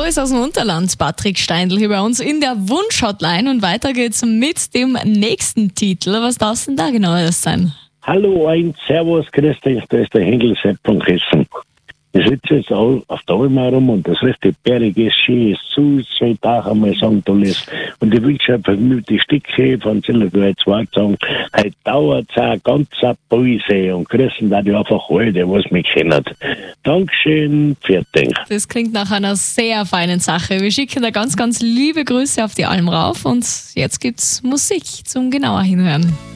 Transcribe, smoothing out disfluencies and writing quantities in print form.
ist aus dem Unterland Patrick Steindl hier bei uns in der Wunsch-Hotline und weiter geht's mit dem nächsten Titel. Was darf denn da genau sein? Hallo, ein Servus, grüß dich, da ist der Händel Sepp von Kessen. Ich sitze jetzt auf der Alm herum und das richtig berg ist, schön ist zu, ich soll auch einmal sagen, toll ist. Und ich will schon vergnügte Stücke von Zillergäu 2 sagen, heute dauert es eine ganze Pause und grüßen da die einfach alle, was mich kennen. Dankeschön, fertig. Das klingt nach einer sehr feinen Sache. Wir schicken da ganz, ganz liebe Grüße auf die Alm rauf und jetzt gibt's Musik zum genauer Hinhören.